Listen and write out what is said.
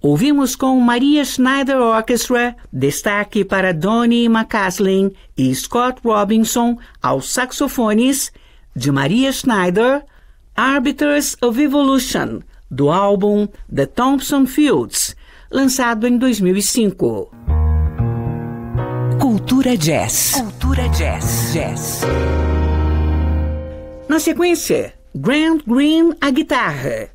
Ouvimos com Maria Schneider Orchestra, destaque para Donnie McCaslin e Scott Robinson aos saxofones, de Maria Schneider, Arbiters of Evolution, do álbum The Thompson Fields, lançado em 2005. Cultura Jazz. Cultura Jazz. Jazz. Na sequência, Grant Green à guitarra,